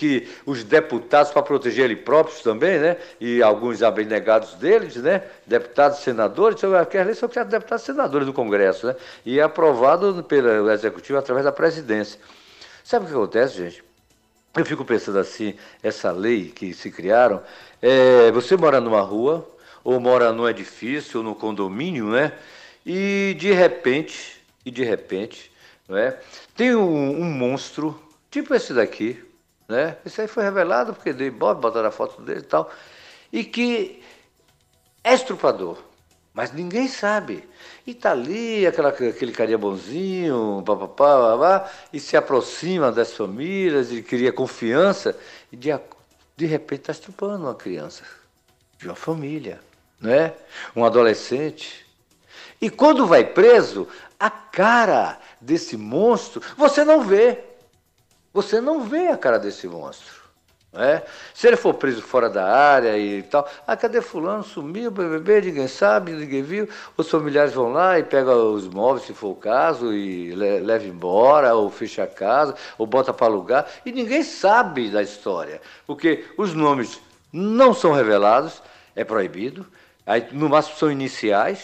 que os deputados, para proteger eles próprios também, né? E alguns abnegados deles, né? Deputados e senadores, aquelas leis são criadas deputados e senadores do Congresso, né? E é aprovado pelo Executivo através da presidência. Sabe o que acontece, gente? Eu fico pensando assim, essa lei que se criaram, você mora numa rua, ou mora num edifício, ou no condomínio, né? E de repente, não é? Tem um monstro, tipo esse daqui, né? Esse aí foi revelado porque botaram a foto dele e tal, e que é estuprador, mas ninguém sabe. E tá ali aquele carinha bonzinho, papapá, e se aproxima das famílias e cria confiança, e de repente está estuprando uma criança, de uma família, né? Um adolescente. E quando vai preso, a cara desse monstro, você não vê. Você não vê a cara desse monstro. Né? Se ele for preso fora da área e tal, cadê fulano? Sumiu, bebê, ninguém sabe, ninguém viu. Os familiares vão lá e pegam os móveis, se for o caso, e leva embora, ou fecha a casa, ou bota para alugar, e ninguém sabe da história. Porque os nomes não são revelados, é proibido, aí no máximo são iniciais,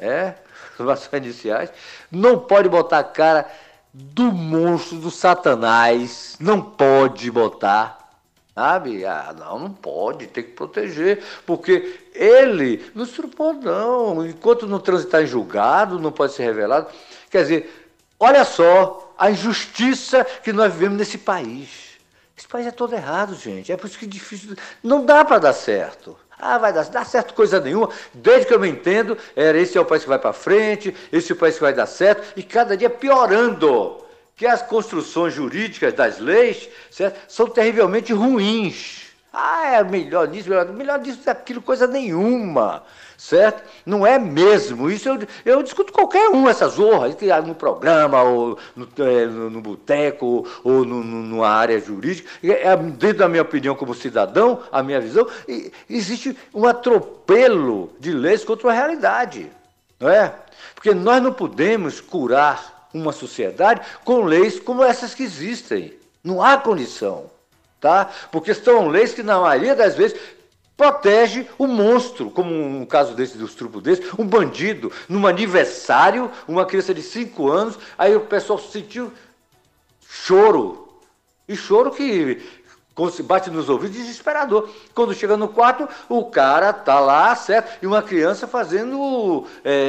não pode botar a cara do monstro, do Satanás, não pode botar, sabe? Não pode, tem que proteger, porque ele não estrupou, não, enquanto não transitar em julgado, não pode ser revelado. Quer dizer, olha só a injustiça que nós vivemos nesse país. Esse país é todo errado, gente, é por isso que é difícil, não dá para dar certo. Vai dar certo coisa nenhuma. Desde que eu me entendo, esse é o país que vai para frente, esse é o país que vai dar certo, e cada dia piorando. Que as construções jurídicas das leis, certo, são terrivelmente ruins. É melhor nisso, melhor disso, daquilo, coisa nenhuma, certo? Não é mesmo. Isso eu discuto qualquer essa zorra, no programa, ou no boteco, ou numa área jurídica. Dentro da minha opinião como cidadão, a minha visão, existe um atropelo de leis contra a realidade, não é? Porque nós não podemos curar uma sociedade com leis como essas que existem. Não há condição. Tá? Porque são leis que, na maioria das vezes, protege o monstro, como um caso desse, do estupro desse, um bandido, num aniversário, uma criança de 5 anos, aí o pessoal sentiu choro, e choro que bate nos ouvidos, desesperador. Quando chega no quarto, o cara tá lá, certo? E uma criança fazendo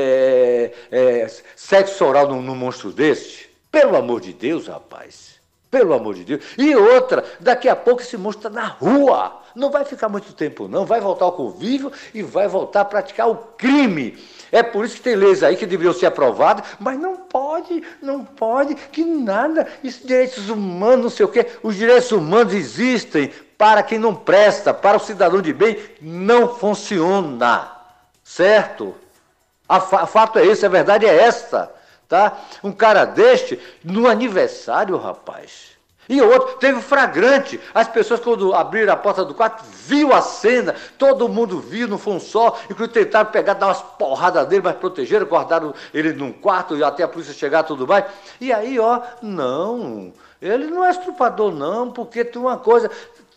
sexo oral num monstro deste. Pelo amor de Deus, rapaz. Pelo amor de Deus. E outra, daqui a pouco esse monstro está na rua. Não vai ficar muito tempo, não. Vai voltar ao convívio e vai voltar a praticar o crime. É por isso que tem leis aí que deveriam ser aprovadas, mas não pode, que nada. Isso, direitos humanos, não sei o quê. Os direitos humanos existem para quem não presta, para o cidadão de bem, não funciona. Certo? O fato é esse, a verdade é esta. Tá? Um cara deste, no aniversário, rapaz. E o outro, teve flagrante. As pessoas, quando abriram a porta do quarto, viu a cena. Todo mundo viu, não foi um só. Inclusive tentaram pegar, dar umas porradas dele, mas protegeram, guardaram ele num quarto, e até a polícia chegar, tudo mais. E aí, não. Ele não é estuprador, não, porque tem uma coisa...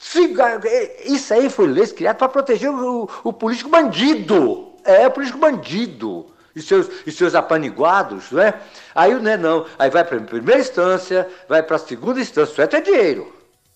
Isso aí foi lei criada para proteger o político bandido. O político bandido. E seus apaniguados, não é? Aí, não. Aí vai para a primeira instância, vai para a segunda instância, só é ter dinheiro.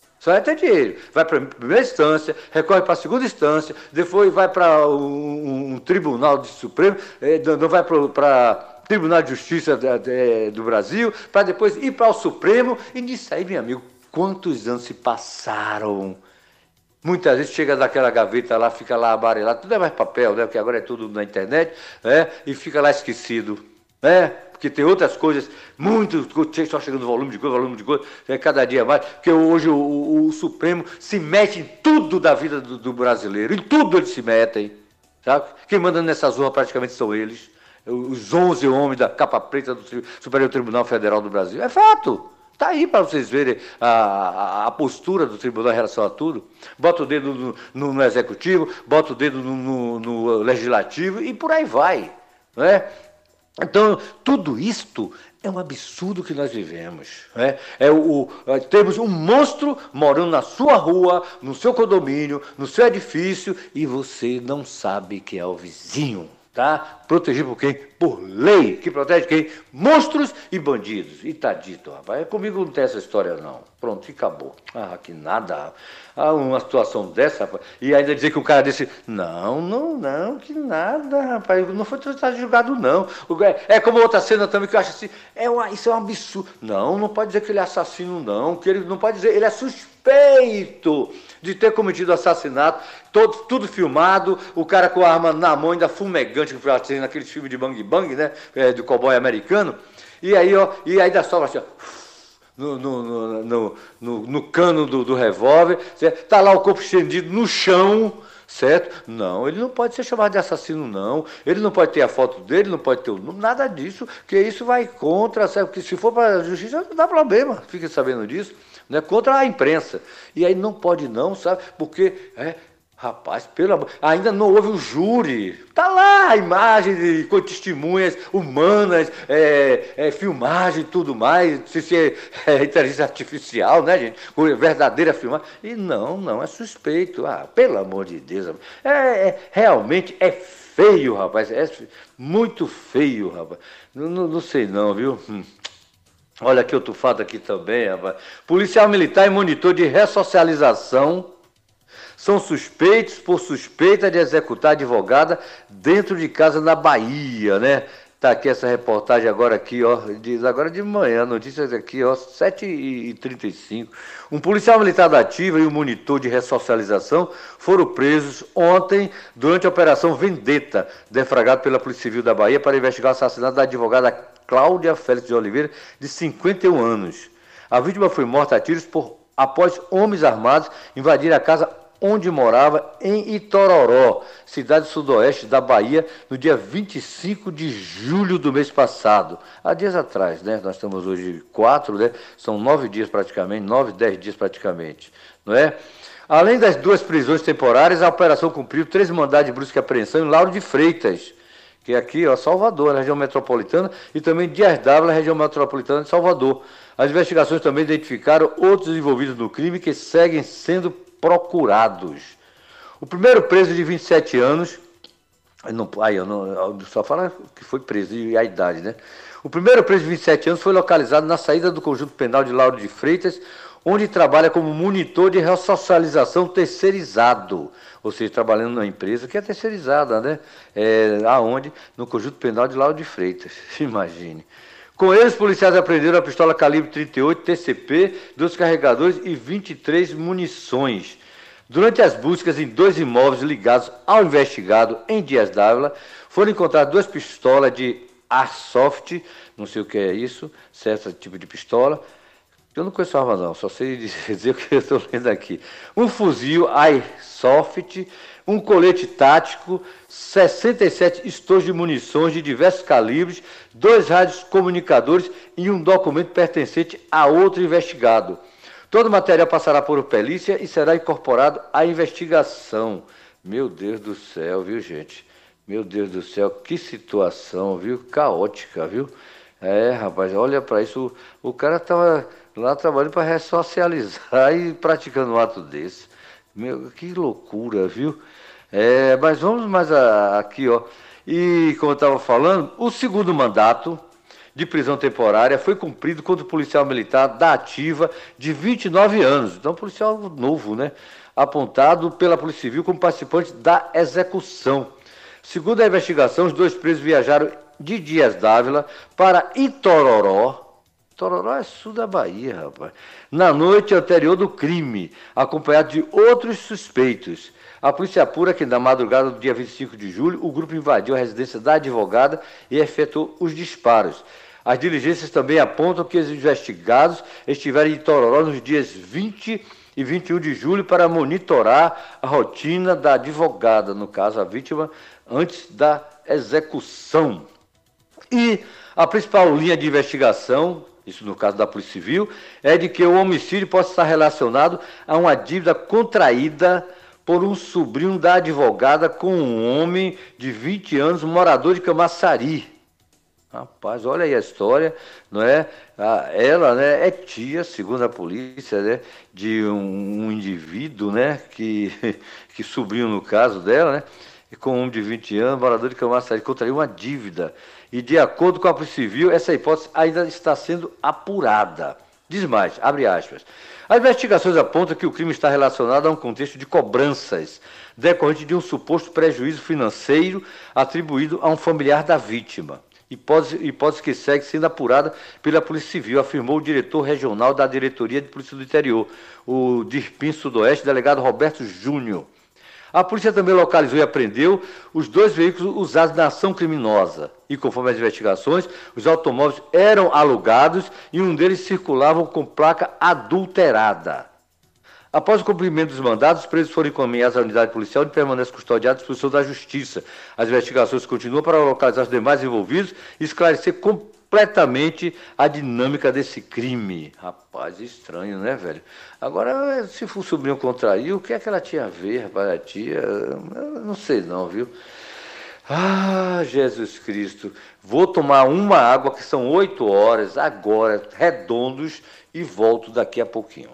Vai para a primeira instância, recorre para a segunda instância, depois vai para um tribunal de Supremo, não vai para Tribunal de Justiça do Brasil, para depois ir para o Supremo, e nisso aí, meu amigo, quantos anos se passaram? Muitas vezes chega daquela gaveta lá, fica lá amarelado, tudo é mais papel, né? Porque agora é tudo na internet, e fica lá esquecido, porque tem outras coisas, só chegando volume de coisa, cada dia mais, porque hoje o Supremo se mete em tudo da vida do brasileiro, em tudo eles se metem, sabe? Quem manda nessa zorra praticamente são eles, os 11 homens da capa preta do Superior Tribunal Federal do Brasil, é fato. Está aí para vocês verem a postura do tribunal em relação a tudo. Bota o dedo no executivo, bota o dedo no legislativo e por aí vai. Não é? Então, tudo isto É um absurdo que nós vivemos. Né? Temos um monstro morando na sua rua, no seu condomínio, no seu edifício, e você não sabe que é o vizinho. Tá? Protegido por quem? Por lei. Que protege quem? Monstros e bandidos. E tá dito, rapaz. Comigo não tem essa história, não. Pronto, e acabou. Ah, que nada. Ah, uma situação dessa, rapaz. E ainda dizer que o cara disse, não, que nada, rapaz. Não foi julgado, não. É como outra cena também que eu acho assim, isso é um absurdo. Não pode dizer que ele é assassino, não. Que ele não pode dizer, ele é suspeito de ter cometido assassinato, tudo filmado, o cara com a arma na mão, ainda fumegante, que foi assim naquele filme de Bang Bang, né? Do cowboy americano. E aí da sobra assim, ó, no cano do revólver, certo? Tá lá o corpo estendido no chão, certo? Não, ele não pode ser chamado de assassino, não. Ele não pode ter a foto dele, não pode ter nada disso, que isso vai contra, sabe? Porque se for para a justiça, não dá problema, fiquem sabendo disso. Né, contra a imprensa. E aí não pode não, sabe? Porque, rapaz, pelo amor... Ainda não houve o júri. Tá lá a imagem com testemunhas humanas, filmagem e tudo mais. Se é inteligência artificial, né, gente? Verdadeira filmagem. E não, é suspeito. Ah, pelo amor de Deus. Realmente é feio, rapaz. É muito feio, rapaz. Não sei não, viu? Olha aqui outro fato aqui também, rapaz. Policial militar e monitor de ressocialização são suspeitos por suspeita de executar advogada dentro de casa na Bahia, né? Tá aqui essa reportagem agora aqui, ó, diz agora de manhã, notícias aqui, ó, 7h35. Um policial militar da ativa e um monitor de ressocialização foram presos ontem durante a Operação Vendetta, deflagrado pela Polícia Civil da Bahia para investigar o assassinato da advogada Cláudia Félix de Oliveira, de 51 anos. A vítima foi morta a tiros após homens armados invadirem a casa onde morava em Itororó, cidade sudoeste da Bahia, no dia 25 de julho do mês passado. Há dias atrás, né? Nós estamos hoje 4, né? São 9 dias praticamente, 10 dias praticamente, não é? Além das 2 prisões temporárias, a operação cumpriu 3 mandados de busca e apreensão em Lauro de Freitas, que é aqui, ó, Salvador, na região metropolitana, e também Dias d'Ávila, na região metropolitana de Salvador. As investigações também identificaram outros envolvidos no crime que seguem sendo procurados. O primeiro preso de 27 anos, eu só falo que foi preso e a idade, né? O primeiro preso de 27 anos foi localizado na saída do conjunto penal de Lauro de Freitas, onde trabalha como monitor de ressocialização terceirizado, ou seja, trabalhando numa empresa que é terceirizada, né? Aonde? No conjunto penal de Lauro de Freitas, imagine. Com eles, os policiais apreenderam a pistola calibre 38 TCP, 2 carregadores e 23 munições. Durante as buscas em 2 imóveis ligados ao investigado em Dias d'Ávila, foram encontradas 2 pistolas de Airsoft, não sei o que é isso, certo tipo de pistola. Eu não conheço a arma não, só sei dizer o que eu estou lendo aqui. Um fuzil Airsoft, um colete tático, 67 estojos de munições de diversos calibres, 2 rádios comunicadores e um documento pertencente a outro investigado. Todo o material passará por perícia e será incorporado à investigação. Meu Deus do céu, viu, gente? Meu Deus do céu, que situação, viu? Caótica, viu? Rapaz, olha para isso. O cara estava lá trabalhando para ressocializar e praticando um ato desse. Meu, que loucura, viu? Mas vamos mais aqui, ó. E, como eu estava falando, o segundo mandato de prisão temporária foi cumprido contra o policial militar da ativa de 29 anos. Então, policial novo, né? Apontado pela Polícia Civil como participante da execução. Segundo a investigação, os 2 presos viajaram de Dias d'Ávila para Itororó. Itororó é sul da Bahia, rapaz. Na noite anterior do crime, acompanhado de outros suspeitos. A polícia apura que na madrugada do dia 25 de julho, o grupo invadiu a residência da advogada e efetuou os disparos. As diligências também apontam que os investigados estiveram em Itororó nos dias 20 e 21 de julho para monitorar a rotina da advogada, no caso a vítima, antes da execução. E a principal linha de investigação, isso no caso da Polícia Civil, é de que o homicídio possa estar relacionado a uma dívida contraída por um sobrinho da advogada com um homem de 20 anos, morador de Camaçari. Rapaz, olha aí a história, não é? Ela, né, é tia, segundo a polícia, né, de um indivíduo, né, que sobrinho no caso dela, né, e com um homem de 20 anos, morador de Camaçari, contraiu uma dívida. E de acordo com a Polícia Civil, essa hipótese ainda está sendo apurada. Diz mais, abre aspas. As investigações apontam que o crime está relacionado a um contexto de cobranças, decorrente de um suposto prejuízo financeiro atribuído a um familiar da vítima. Hipótese que segue sendo apurada pela Polícia Civil, afirmou o diretor regional da Diretoria de Polícia do Interior, o DIRPIM Sudoeste, delegado Roberto Júnior. A polícia também localizou e apreendeu os 2 veículos usados na ação criminosa. E, conforme as investigações, os automóveis eram alugados e um deles circulava com placa adulterada. Após o cumprimento dos mandados, os presos foram encaminhados à unidade policial e permanecem custodiados à disposição da Justiça. As investigações continuam para localizar os demais envolvidos e esclarecer completamente a dinâmica desse crime. Rapaz, estranho, né, velho? Agora, se o sobrinho contraiu, o que é que ela tinha a ver, rapaz? A tia, eu não sei não, viu? Ah, Jesus Cristo, vou tomar uma água, que são 8 horas, agora, redondos, e volto daqui a pouquinho.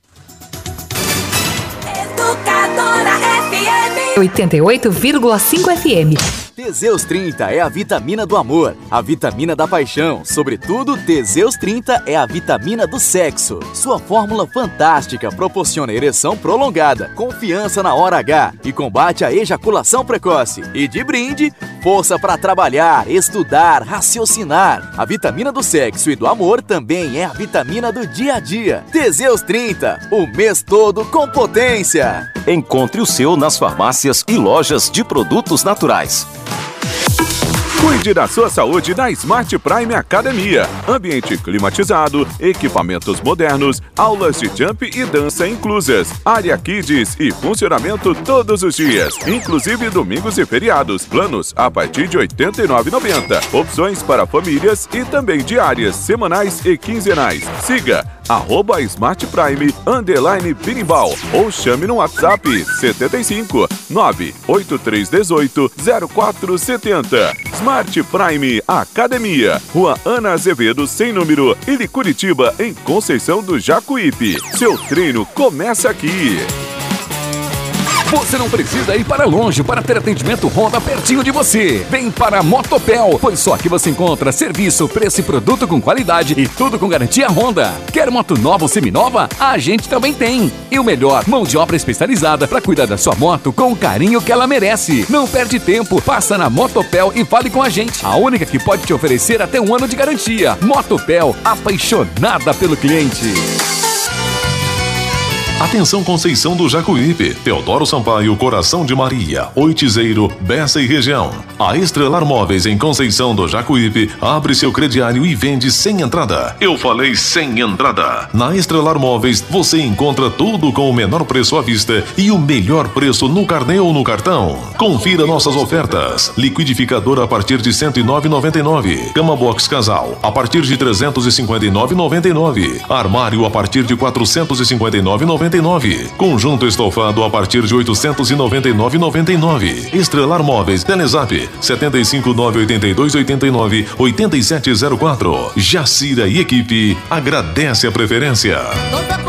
Educadora FM 88,5 FM. Teseus 30 é a vitamina do amor, a vitamina da paixão. Sobretudo, Teseus 30 é a vitamina do sexo. Sua fórmula fantástica proporciona ereção prolongada, confiança na hora H e combate a ejaculação precoce. E de brinde, força para trabalhar, estudar, raciocinar. A vitamina do sexo e do amor também é a vitamina do dia a dia. Teseus 30, o mês todo com potência. Encontre o seu nas farmácias e lojas de produtos naturais. Cuide da sua saúde na Smart Prime Academia. Ambiente climatizado, equipamentos modernos, aulas de jump e dança inclusas, área kids e funcionamento todos os dias, inclusive domingos e feriados. Planos a partir de R$ 89,90. Opções para famílias e também diárias, semanais e quinzenais. Siga @Smart Prime _Birimbau ou chame no WhatsApp 75 98318 0470. Smart Prime Academia, Rua Ana Azevedo, sem número, Ilha Curitiba, em Conceição do Jacuípe. Seu treino começa aqui. Você não precisa ir para longe para ter atendimento Honda pertinho de você. Vem para a Motopel, pois só aqui você encontra serviço, preço e produto com qualidade e tudo com garantia Honda. Quer moto nova ou seminova? A gente também tem. E o melhor, mão de obra especializada para cuidar da sua moto com o carinho que ela merece. Não perde tempo, passa na Motopel e fale com a gente. A única que pode te oferecer até 1 ano de garantia. Motopel, apaixonada pelo cliente. Atenção Conceição do Jacuípe, Teodoro Sampaio, Coração de Maria, Oitizeiro, Bessa e região. A Estrelar Móveis em Conceição do Jacuípe abre seu crediário e vende sem entrada. Eu falei sem entrada. Na Estrelar Móveis você encontra tudo com o menor preço à vista e o melhor preço no carnê ou no cartão. Confira nossas ofertas. Liquidificador a partir de R$ 109,99. Cama box casal a partir de R$ 359,99. Armário a partir de R$ 459,99. Conjunto estofado a partir de R$ 899,99. Estrelar Móveis, Telezap 75982898704. Jacira e equipe agradece a preferência.